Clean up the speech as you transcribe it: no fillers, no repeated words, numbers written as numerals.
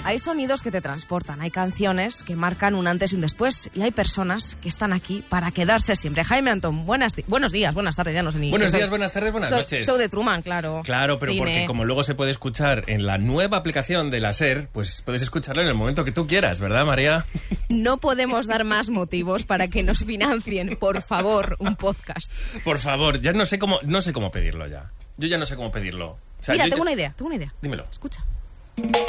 Hay sonidos que te transportan, hay canciones que marcan un antes y un después, y hay personas que están aquí para quedarse siempre. Jaime Antón, buenos días, buenas tardes, ya no sé ni... Buenos días, buenas tardes, buenas noches. Show de Truman, claro. Claro, pero Cine. Porque como luego se puede escuchar en la nueva aplicación de la SER, pues puedes escucharlo en el momento que tú quieras, ¿verdad, María? No podemos dar más motivos para que nos financien, por favor, un podcast. Por favor, ya no sé cómo pedirlo ya. Yo ya no sé cómo pedirlo. O sea, Mira, tengo una idea. Dímelo. Escucha.